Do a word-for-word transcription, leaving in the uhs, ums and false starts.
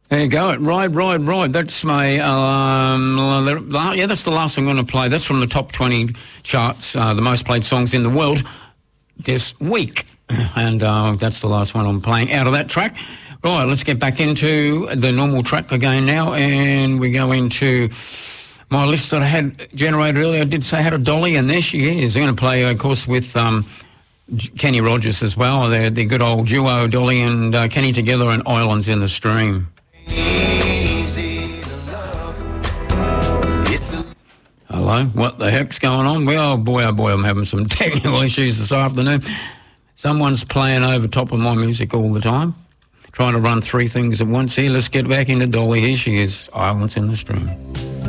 There you go. Right, right, right. That's my, um, yeah, that's the last I'm going to play. That's from the top twenty charts, uh, the most played songs in the world this week. And uh, that's the last one I'm playing out of that track. Right, let's get back into the normal track again now. And we go into my list that I had generated earlier. I did say I had a Dolly, and there she is. I'm going to play, of course, with um, Kenny Rogers as well. They're the good old duo, Dolly and uh, Kenny together, and Islands in the Stream. Hello, what the heck's going on? Well, oh boy, oh boy, I'm having some technical issues this afternoon. Someone's playing over top of my music all the time, trying to run three things at once here. Let's get back into Dolly. Here she is, Islands in the Stream.